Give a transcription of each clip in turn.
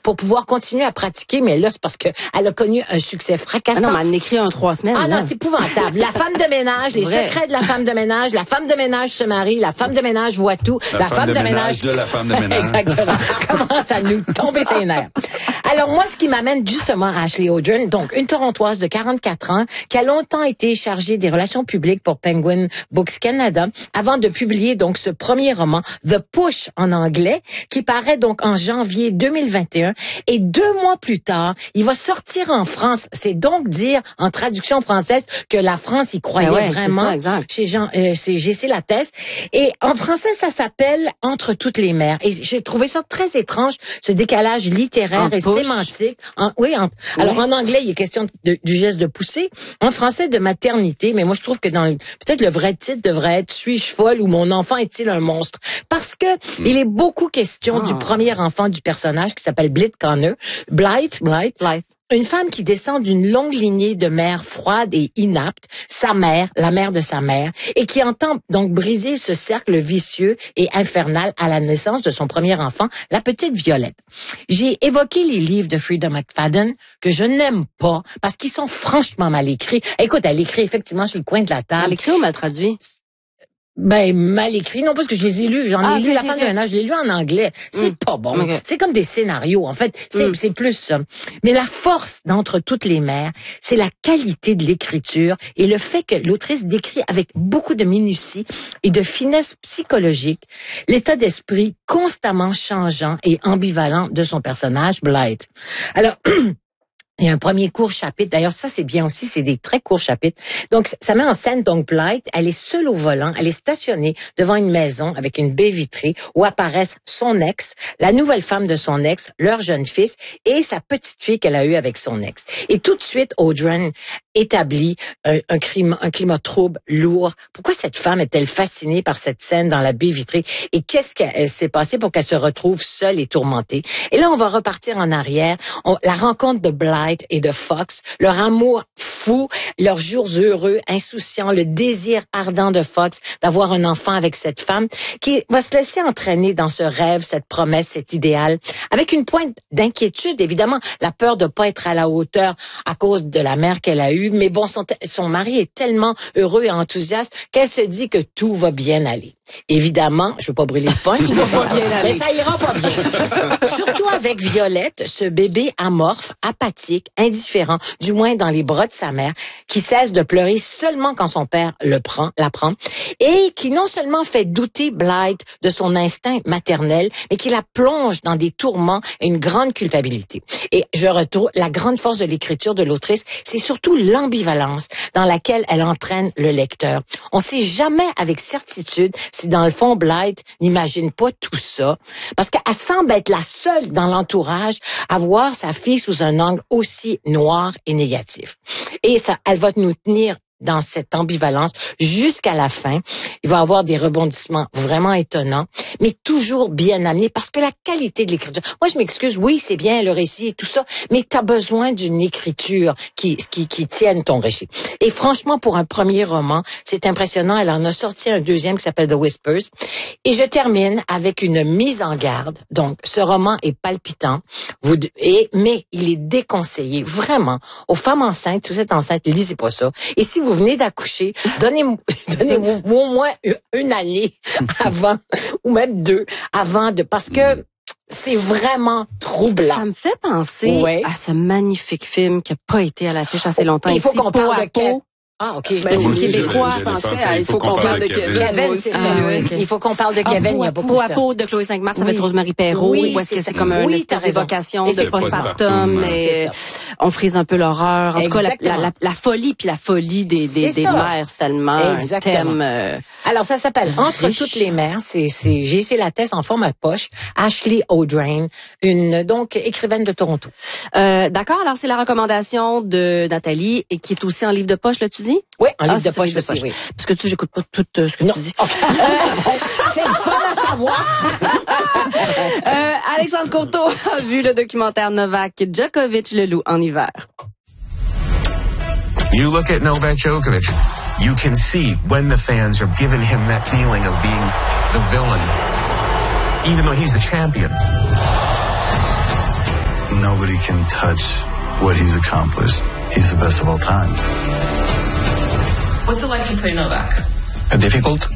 pour pouvoir continuer à pratiquer. Mais là, c'est parce que elle a connu un succès fracassant. Ah non, mais elle en écrit en 3 semaines. Ah non, c'est épouvantable. La femme de ménage, les secrets de la femme de ménage, la femme de ménage se marie, la femme de ménage voit tout, la femme de ménage de la femme de ménage. Exactement. Commence à nous tomber ses nerfs. Alors moi, ce qui m'amène justement à Ashley O'Dren, donc une Torontoise de 44 ans qui a longtemps été chargée des relations publiques pour Penguin Books Canada avant de publier donc ce premier roman, The Push en anglais, qui paraît donc en janvier 2021. Et 2 mois plus tard, il va sortir en France. C'est donc dire, en traduction française, que la France y croyait vraiment. C'est ça, exact. Chez G.C. Lattès. Et en français, ça s'appelle Entre toutes les mers. Et j'ai trouvé ça très étrange, ce décalage littéraire et sémantique. Alors, en anglais, il est question du geste de pousser. En français, de maternité. Mais moi, je trouve que peut-être le vrai titre devrait être Suis-je folle ou Mon enfant est-il un monstre? Parce que il est beaucoup question du premier enfant du personnage qui s'appelle Blythe. Une femme qui descend d'une longue lignée de mères froides et inaptes, sa mère, la mère de sa mère, et qui entend donc briser ce cercle vicieux et infernal à la naissance de son premier enfant, la petite Violette. J'ai évoqué les livres de Frida McFadden que je n'aime pas parce qu'ils sont franchement mal écrits. Écoute, elle écrit effectivement sur le coin de la table. Elle écrit ou mal traduit? Mal écrit. Non, parce que je les ai lus. J'en ai lu La femme de ménage. Je l'ai lu en anglais. C'est pas bon. Okay. C'est comme des scénarios. En fait, c'est plus ça. Mais la force d'Entre toutes les mers, c'est la qualité de l'écriture et le fait que l'autrice décrit avec beaucoup de minutie et de finesse psychologique l'état d'esprit constamment changeant et ambivalent de son personnage, Blythe. Alors, il y a un premier court chapitre. D'ailleurs, ça, c'est bien aussi. C'est des très courts chapitres. Donc, ça met en scène, donc, Blythe. Elle est seule au volant. Elle est stationnée devant une maison avec une baie vitrée où apparaissent son ex, la nouvelle femme de son ex, leur jeune fils et sa petite fille qu'elle a eue avec son ex. Et tout de suite, O'Dren établit un climat trouble, lourd. Pourquoi cette femme est-elle fascinée par cette scène dans la baie vitrée? Et qu'est-ce qui s'est passé pour qu'elle se retrouve seule et tourmentée? Et là, on va repartir en arrière. La rencontre de Blythe et de Fox, leur amour fou, leurs jours heureux, insouciants, le désir ardent de Fox d'avoir un enfant avec cette femme qui va se laisser entraîner dans ce rêve, cette promesse, cet idéal, avec une pointe d'inquiétude, évidemment, la peur de pas être à la hauteur à cause de la mère qu'elle a eue, mais bon, son mari est tellement heureux et enthousiaste qu'elle se dit que tout va bien aller. Évidemment, je veux pas brûler le punch, mais ça ira pas bien. Surtout avec Violette, ce bébé amorphe, apathique, indifférent, du moins dans les bras de sa mère, qui cesse de pleurer seulement quand son père la prend, et qui non seulement fait douter Blythe de son instinct maternel, mais qui la plonge dans des tourments et une grande culpabilité. Et je retrouve la grande force de l'écriture de l'autrice, c'est surtout l'ambivalence dans laquelle elle entraîne le lecteur. On sait jamais avec certitude si dans le fond Blythe n'imagine pas tout ça, parce qu'elle semble être la seule dans l'entourage à voir sa fille sous un angle aussi noir et négatif. Et ça, elle va nous tenir dans cette ambivalence jusqu'à la fin. Il va y avoir des rebondissements vraiment étonnants, mais toujours bien amenés parce que la qualité de l'écriture. Moi, je m'excuse, oui, c'est bien le récit et tout ça, mais tu as besoin d'une écriture qui tienne ton récit. Et franchement, pour un premier roman, c'est impressionnant. Elle en a sorti un deuxième qui s'appelle The Whispers. Et je termine avec une mise en garde. Donc, ce roman est palpitant, mais il est déconseillé vraiment aux femmes enceintes. Si vous êtes enceinte, lisez pas ça. Et si vous venez d'accoucher, donnez-vous au moins une année avant, ou même 2, parce que c'est vraiment troublant. Ça me fait penser à ce magnifique film qui n'a pas été à l'affiche assez longtemps. Il faut qu'on parle de quel... Ah, OK. Ben, film québécois, je pensais à Il faut qu'on parle de Kevin. C'est ça. Il faut qu'on parle de Kevin, il y a beaucoup ça. Peau à peau de Chloé Sainte-Marthe, ça va être Rosemary Perrault. Oui, ou est-ce que c'est comme une espèce d'évocation de postpartum, et on frise un peu l'horreur. En tout cas, la folie, puis la folie des mères, c'est tellement un thème. Alors, ça s'appelle Entre toutes les mères. C'est G.C. Lattès en forme à poche. Ashley O'Dren, donc écrivaine de Toronto. D'accord. Alors, c'est la recommandation de Nathalie et qui est aussi en livre de poche, là, tu dis? Oui, en livre de poche aussi, oui. Parce que tu sais, j'écoute pas tout ce que tu dis. Okay. C'est le fun à savoir. Alexandre Courteau a vu le documentaire Novak Djokovic, le loup en hiver. You look at Novak Djokovic, you can see when the fans are giving him that feeling of being the villain, even though he's the champion. nobody can touch what he's accomplished. He's the best of all time. What's it like to play Novak? Difficult?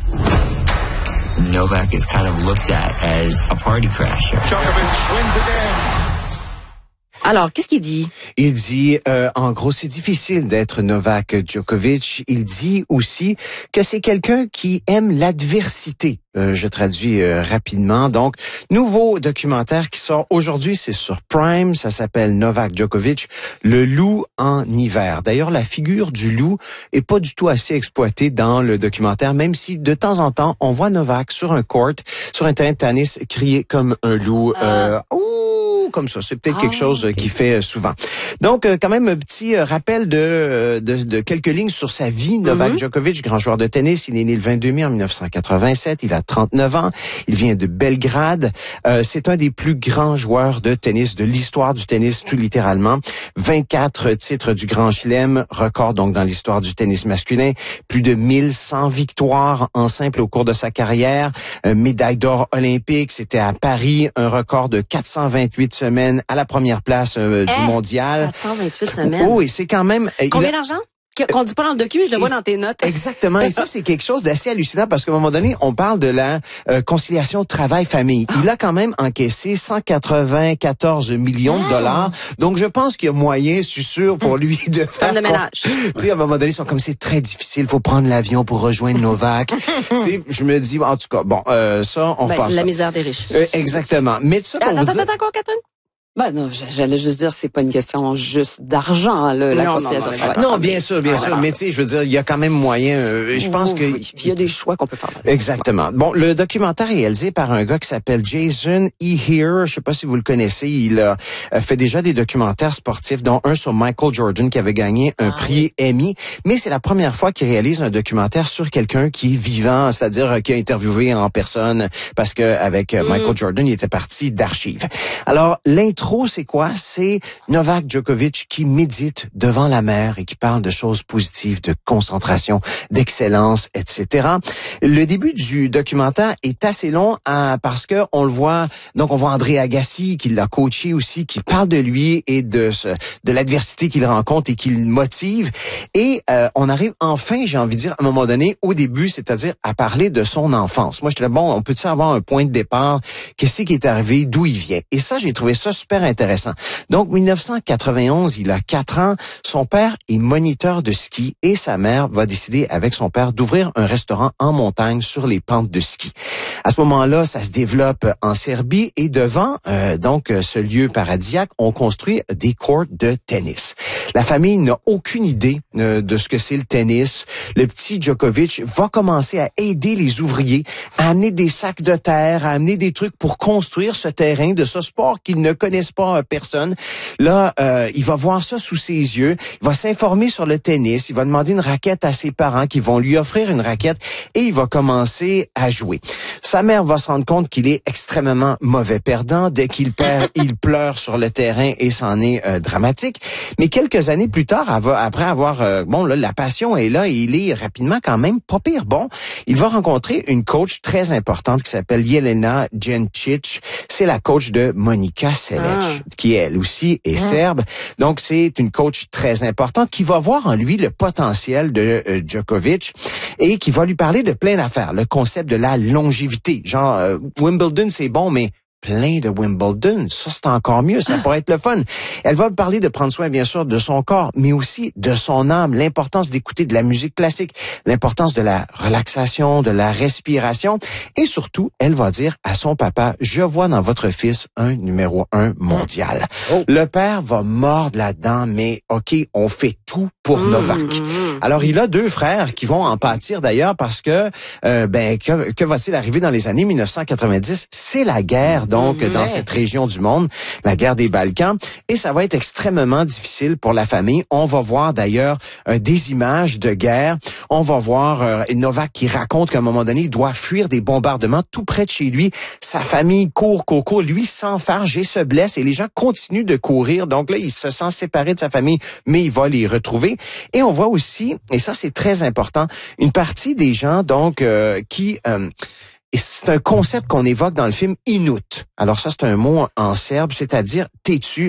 Novak is kind of looked at as a party crasher. Djokovic wins again. Alors, qu'est-ce qu'il dit? Il dit, en gros, c'est difficile d'être Novak Djokovic. Il dit aussi que c'est quelqu'un qui aime l'adversité. Je traduis rapidement. Donc, nouveau documentaire qui sort aujourd'hui, c'est sur Prime. Ça s'appelle Novak Djokovic, le loup en hiver. D'ailleurs, la figure du loup est pas du tout assez exploitée dans le documentaire, même si de temps en temps, on voit Novak sur un court, sur un terrain de tennis, crier comme un loup. Comme ça. C'est peut-être quelque chose qu'il fait souvent. Donc, quand même, un petit rappel de quelques lignes sur sa vie. Novak Djokovic, grand joueur de tennis. Il est né le 22 mai en 1987. Il a 39 ans. Il vient de Belgrade. C'est un des plus grands joueurs de tennis de l'histoire du tennis, tout littéralement. 24 titres du Grand Chelem, record donc dans l'histoire du tennis masculin. Plus de 1100 victoires en simple au cours de sa carrière. Médaille d'or olympique. C'était à Paris. Un record de 428 semaines à la première place du mondial. 428 semaines. Oh, et c'est quand même... Combien d'argent? Qu'on dit pas dans le docu, je le vois dans tes notes. Exactement. Et ça, c'est quelque chose d'assez hallucinant parce qu'à un moment donné, on parle de la conciliation travail-famille. Il a quand même encaissé 194 millions de dollars. Donc, je pense qu'il y a moyen, je suis sûr, pour lui de faire... de ménage. Tu sais, à un moment donné, ils sont comme, c'est très difficile, faut prendre l'avion pour rejoindre Novak. Tu sais, je me dis, en tout cas, bon, ça, on passe. C'est la misère des riches. Exactement. Mais ça, pour vous dire... Attends, Catherine? Ben non, j'allais juste dire, c'est pas une question juste d'argent, la conciliation. Non, bien sûr. Mais tu sais, je veux dire, il y a quand même moyen. Je pense que puis il y a des choix qu'on peut faire. Exactement. Bon, le documentaire est réalisé par un gars qui s'appelle Jason E. Heer. Je sais pas si vous le connaissez. Il a fait déjà des documentaires sportifs, dont un sur Michael Jordan qui avait gagné un prix Emmy. Mais c'est la première fois qu'il réalise un documentaire sur quelqu'un qui est vivant, c'est-à-dire qui a interviewé en personne, parce que avec Michael Jordan, il était parti d'archives. Alors, l'intro, c'est quoi? C'est Novak Djokovic qui médite devant la mer et qui parle de choses positives, de concentration, d'excellence, etc. Le début du documentaire est assez long parce que on le voit. Donc, on voit André Agassi qui l'a coaché aussi, qui parle de lui et de l'adversité qu'il rencontre et qui le motive. Et on arrive enfin, j'ai envie de dire, à un moment donné, au début, c'est-à-dire à parler de son enfance. Moi, j'étais là, bon, on peut-tu avoir un point de départ? Qu'est-ce qui est arrivé? D'où il vient? Et ça, j'ai trouvé ça super intéressant. Donc, 1991, il a 4 ans. Son père est moniteur de ski et sa mère va décider avec son père d'ouvrir un restaurant en montagne sur les pentes de ski. À ce moment-là, ça se développe en Serbie et devant donc ce lieu paradisiaque, on construit des courts de tennis. La famille n'a aucune idée de ce que c'est le tennis. Le petit Djokovic va commencer à aider les ouvriers, à amener des sacs de terre, à amener des trucs pour construire ce terrain de ce sport qu'ils ne connaissent pas personne. Là, il va voir ça sous ses yeux, il va s'informer sur le tennis, il va demander une raquette à ses parents qui vont lui offrir une raquette et il va commencer à jouer. Sa mère va se rendre compte qu'il est extrêmement mauvais perdant. Dès qu'il perd, il pleure sur le terrain et c'en est dramatique. Mais quelques années plus tard, après avoir... la passion est là et il est rapidement quand même pas pire bon. Il va rencontrer une coach très importante qui s'appelle Jelena Jencic. C'est la coach de Monica Seles, qui elle aussi est serbe. Donc, c'est une coach très importante qui va voir en lui le potentiel de Djokovic et qui va lui parler de plein d'affaires. Le concept de la longévité. Genre, Wimbledon, c'est bon, mais plein de Wimbledon, ça c'est encore mieux, ça pourrait être le fun. Elle va parler de prendre soin bien sûr de son corps, mais aussi de son âme, l'importance d'écouter de la musique classique, l'importance de la relaxation, de la respiration, et surtout, elle va dire à son papa, je vois dans votre fils un numéro 1 mondial. Le père va mordre là-dedans, mais ok, on fait tout pour Novak. Alors il a 2 frères qui vont en pâtir d'ailleurs parce que que va-t-il arriver dans les années 1990? C'est la guerre donc dans cette région du monde, la guerre des Balkans, et ça va être extrêmement difficile pour la famille. On va voir d'ailleurs des images de guerre. On va voir Novak qui raconte qu'à un moment donné, il doit fuir des bombardements tout près de chez lui. Sa famille court, lui s'enfarge et se blesse et les gens continuent de courir. Donc là, il se sent séparé de sa famille, mais il va les retrouver. Et on voit aussi, et ça c'est très important, une partie des gens donc et c'est un concept qu'on évoque dans le film Inut. Alors ça, c'est un mot en serbe, c'est-à-dire têtu.